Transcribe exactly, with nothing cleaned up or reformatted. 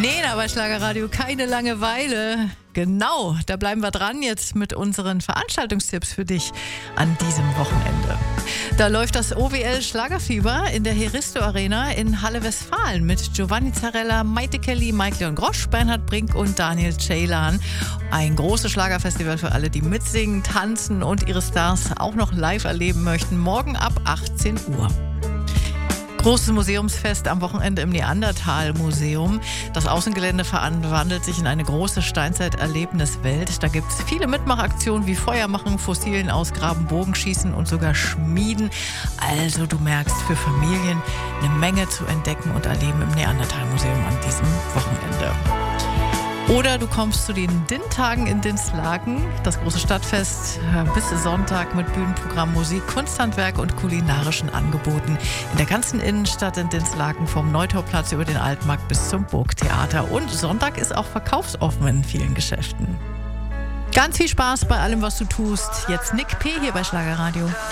Nena bei Schlagerradio, keine Langeweile. Genau, da bleiben wir dran jetzt mit unseren Veranstaltungstipps für dich an diesem Wochenende. Da läuft das O W L Schlagerfieber in der Heristo Arena in Halle Westfalen mit Giovanni Zarella, Maite Kelly, Mike Leon Grosch, Bernhard Brink und Daniel Ceylan. Ein großes Schlagerfestival für alle, die mitsingen, tanzen und ihre Stars auch noch live erleben möchten. Morgen ab achtzehn Uhr. Großes Museumsfest am Wochenende im Neandertal-Museum. Das Außengelände verwandelt sich in eine große Steinzeit-Erlebniswelt. Da gibt es viele Mitmachaktionen wie Feuer machen, Fossilien ausgraben, Bogenschießen und sogar Schmieden. Also du merkst, für Familien eine Menge zu entdecken und erleben im Neandertal-Museum an diesem Wochenende. Oder du kommst zu den Dinn-Tagen in Dinslaken, das große Stadtfest bis Sonntag mit Bühnenprogramm, Musik, Kunsthandwerk und kulinarischen Angeboten in der ganzen Innenstadt in Dinslaken, vom Neutorplatz über den Altmarkt bis zum Burgtheater. Und Sonntag ist auch verkaufsoffen in vielen Geschäften. Ganz viel Spaß bei allem, was du tust. Jetzt Nick P. hier bei Schlagerradio.